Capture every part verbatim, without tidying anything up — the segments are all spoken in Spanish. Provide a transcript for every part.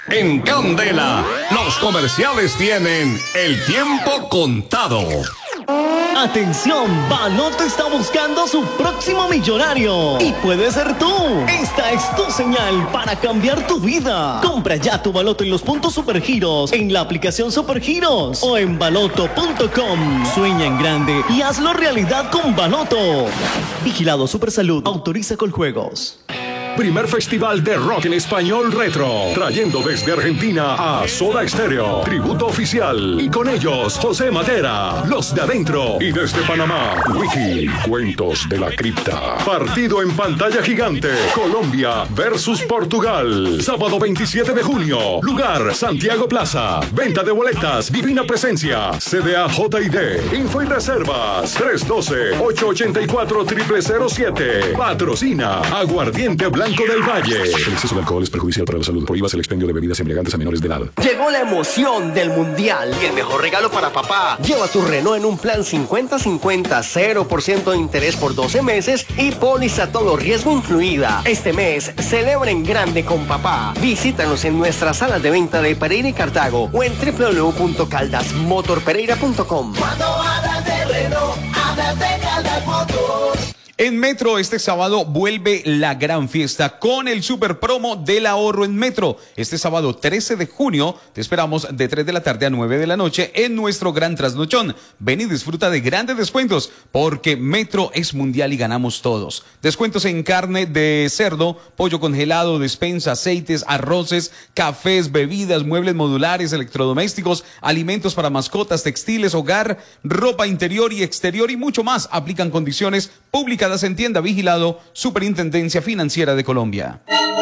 En Candela, los comerciales tienen el tiempo contado. Atención, Baloto está buscando su próximo millonario y puede ser tú. Esta es tu señal para cambiar tu vida. Compra ya tu Baloto en los puntos Supergiros, en la aplicación Supergiros o en baloto punto com. Sueña en grande y hazlo realidad con Baloto. Vigilado Supersalud, autoriza Coljuegos. Primer Festival de Rock en Español Retro, trayendo desde Argentina a Soda Stereo, tributo oficial, y con ellos José Madera, Los de Adentro, y desde Panamá, Wiki, Cuentos de la Cripta. Partido en pantalla gigante, Colombia versus Portugal, sábado veintisiete de junio, lugar Santiago Plaza, venta de boletas, Divina Presencia, C D A J I D, info y reservas, tres uno dos, ocho ocho cuatro, cero cero cero siete, patrocina Aguardiente Blanco del Valle. El exceso de alcohol es perjudicial para la salud. Prohíbas el expendio de bebidas embriagantes a menores de edad. Llegó la emoción del Mundial y el mejor regalo para papá. Lleva tu Renault en un plan cincuenta cincuenta, cero por ciento de interés por doce meses y póliza todo riesgo incluida. Este mes, celebra en grande con papá. Visítanos en nuestras salas de venta de Pereira y Cartago o en doble u doble u doble u punto caldas motor pereira punto com. Cuando hablas de Renault, hablas de Caldas Motor. En Metro, este sábado vuelve la gran fiesta con el super promo del ahorro en Metro. Este sábado trece de junio te esperamos de tres de la tarde a nueve de la noche en nuestro gran trasnochón. Ven y disfruta de grandes descuentos porque Metro es mundial y ganamos todos. Descuentos en carne de cerdo, pollo congelado, despensa, aceites, arroces, cafés, bebidas, muebles modulares, electrodomésticos, alimentos para mascotas, textiles, hogar, ropa interior y exterior y mucho más. Aplican condiciones publicadas en tienda. Vigilado Superintendencia Financiera de Colombia.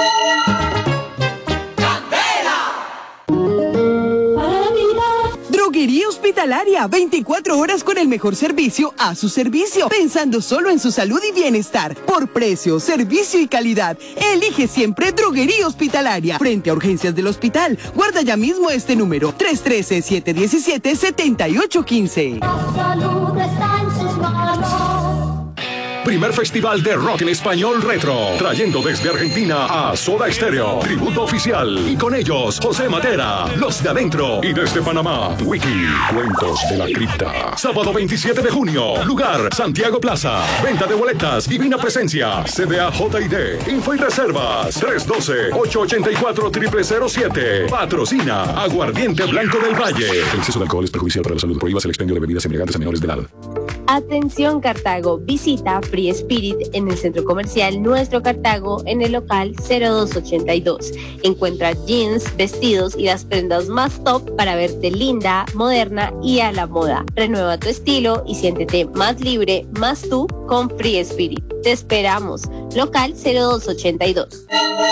Droguería Hospitalaria, veinticuatro horas con el mejor servicio a su servicio, pensando solo en su salud y bienestar. Por precio, servicio y calidad, elige siempre Droguería Hospitalaria. Frente a urgencias del hospital, guarda ya mismo este número, tres uno tres, siete uno siete, siete ocho uno cinco. La salud está en sus manos. Primer Festival de Rock en Español Retro, trayendo desde Argentina a Soda Stereo, tributo oficial, y con ellos José Madera, Los de Adentro, y desde Panamá, Wiki, Cuentos de la Cripta. Sábado veintisiete de junio, lugar Santiago Plaza, venta de boletas, Divina Presencia, C D A J I D, info y reservas, tres uno dos, ocho ocho cuatro, cero cero cero siete, patrocina Aguardiente Blanco del Valle. El exceso de alcohol es perjudicial para la salud. Prohíbas el expendio de bebidas embriagantes a menores de edad. Atención Cartago, visita Free Spirit en el centro comercial Nuestro Cartago en el local cero dos ochenta y dos. Encuentra jeans, vestidos y las prendas más top para verte linda, moderna y a la moda. Renueva tu estilo y siéntete más libre, más tú con Free Spirit. Te esperamos. Local cero dos ochenta y dos.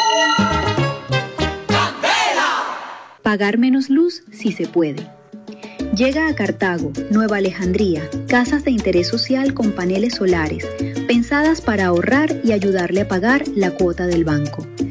Pagar menos luz si se puede. Llega a Cartago, Nueva Alejandría, casas de interés social con paneles solares, pensadas para ahorrar y ayudarle a pagar la cuota del banco.